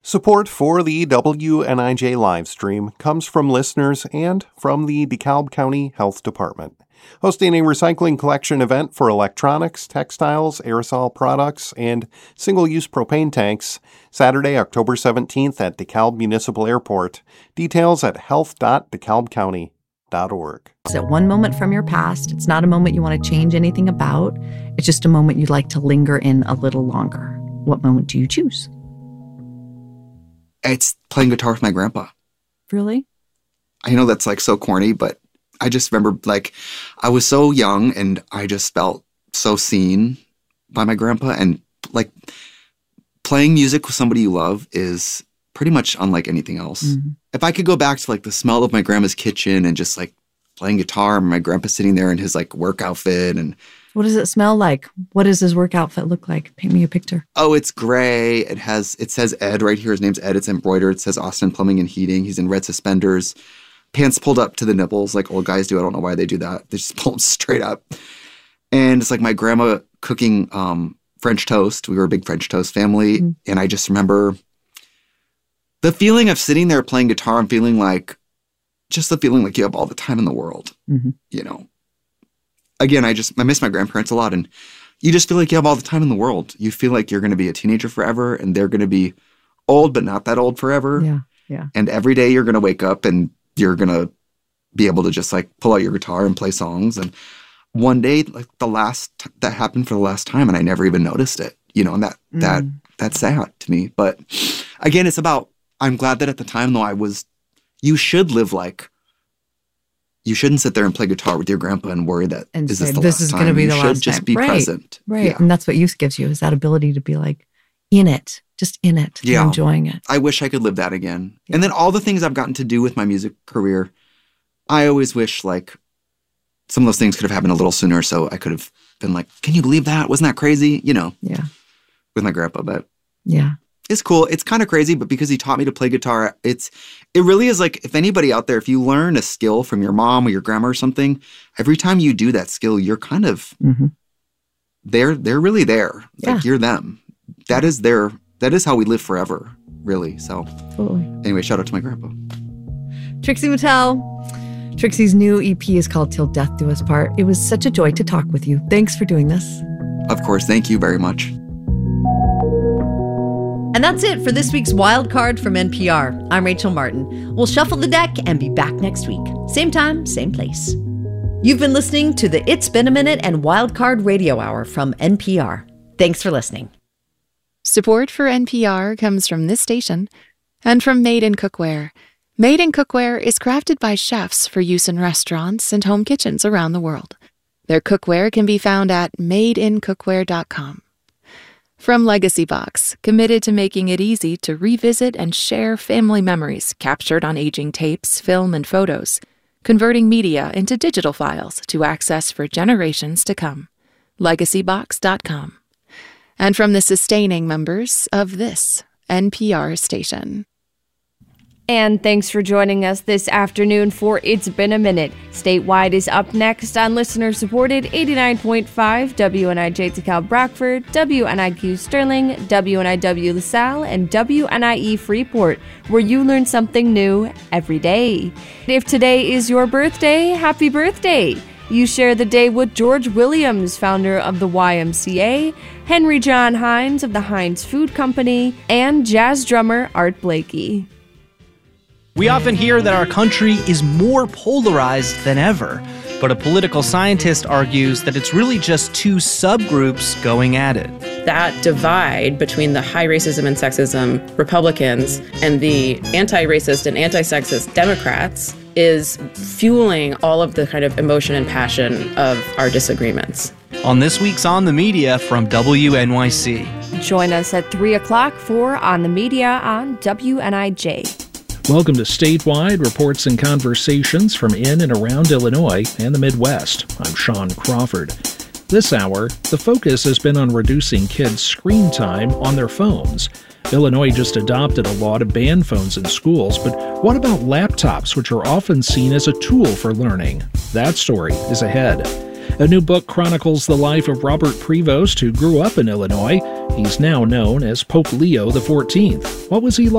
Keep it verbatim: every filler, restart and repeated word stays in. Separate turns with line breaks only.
Support for the W N I J live stream comes from listeners and from the DeKalb County Health Department, hosting a recycling collection event for electronics, textiles, aerosol products, and single-use propane tanks, Saturday, October seventeenth at DeKalb Municipal Airport. Details at health dot dekalb county dot org.
It's at one moment from your past. It's not a moment you want to change anything about. It's just a moment you'd like to linger in a little longer. What moment do you choose?
It's playing guitar with my grandpa.
Really?
I know that's like so corny, but I just remember like I was so young and I just felt so seen by my grandpa, and like playing music with somebody you love is pretty much unlike anything else. Mm-hmm. If I could go back to like the smell of my grandma's kitchen and just like playing guitar and my grandpa sitting there in his like work outfit. And
what does it smell like? What does his work outfit look like? Paint me a picture.
Oh, it's gray. It has, it says Ed right here. His name's Ed. It's embroidered. It says Austin Plumbing and Heating. He's in red suspenders, pants pulled up to the nipples like old guys do. I don't know why they do that. They just pull them straight up. And it's like my grandma cooking um, French toast. We were a big French toast family. Mm-hmm. And I just remember the feeling of sitting there playing guitar and feeling like, just the feeling like you have all the time in the world, mm-hmm. you know. Again, I just, I miss my grandparents a lot, and you just feel like you have all the time in the world. You feel like you're going to be a teenager forever, and they're going to be old, but not that old forever.
Yeah, yeah.
And every day you're going to wake up and you're going to be able to just like pull out your guitar and play songs. And one day, like the last, that happened for the last time, and I never even noticed it, you know, and that, mm. that, that's sad to me. But again, it's about, I'm glad that at the time, though, I was, you should live like, you shouldn't sit there and play guitar with your grandpa and worry that
and
is
say,
this the
this
last
is
time.
Gonna be
you
the
should
last
just
time.
be
right,
present.
Right.
Yeah.
And that's what youth gives you, is that ability to be like in it, just in it,
yeah.
enjoying it.
I wish I could live that again. Yeah. And then all the things I've gotten to do with my music career, I always wish like some of those things could have happened a little sooner, so I could have been like, can you believe that? Wasn't that crazy? You know,
yeah.
with my grandpa, but
yeah.
It's cool. It's kind of crazy, but because he taught me to play guitar, it's it really is like, if anybody out there, if you learn a skill from your mom or your grandma or something, every time you do that skill, you're kind of, mm-hmm. they're they're really there.
Yeah.
Like you're them. That is their, that is how we live forever, really. So
totally.
Anyway, shout out to my grandpa.
Trixie Mattel. Trixie's new E P is called Till Death Do Us Part. It was such a joy to talk with you. Thanks for doing this.
Of course. Thank you very much.
And that's it for this week's Wild Card from N P R. I'm Rachel Martin. We'll shuffle the deck and be back next week. Same time, same place. You've been listening to the It's Been a Minute and Wild Card Radio Hour from N P R. Thanks for listening.
Support for N P R comes from this station and from Made in Cookware. Made in Cookware is crafted by chefs for use in restaurants and home kitchens around the world. Their cookware can be found at made in cookware dot com. From Legacy Box, committed to making it easy to revisit and share family memories captured on aging tapes, film, and photos, converting media into digital files to access for generations to come. legacy box dot com. And from the sustaining members of this N P R station.
And thanks for joining us this afternoon for It's Been a Minute. Statewide is up next on listener-supported eighty-nine point five W N I J DeKalb Brockford, W N I Q Sterling, W N I W LaSalle, and W N I E Freeport, where you learn something new every day. If today is your birthday, happy birthday! You share the day with George Williams, founder of the Y M C A, Henry John Hines of the Hines Food Company, and jazz drummer Art Blakey.
We often hear that our country is more polarized than ever, but a political scientist argues that it's really just two subgroups going at it.
That divide between the high racism and sexism Republicans and the anti-racist and anti-sexist Democrats is fueling all of the kind of emotion and passion of our disagreements.
On this week's On the Media from W N Y C.
Join us at three o'clock for On the Media on W N I J.
Welcome to Statewide, reports and conversations from in and around Illinois and the Midwest. I'm Sean Crawford. This hour, the focus has been on reducing kids' screen time on their phones. Illinois just adopted a law to ban phones in schools, but what about laptops, which are often seen as a tool for learning? That story is ahead. A new book chronicles the life of Robert Prevost, who grew up in Illinois. He's now known as Pope Leo the fourteenth. What was he like?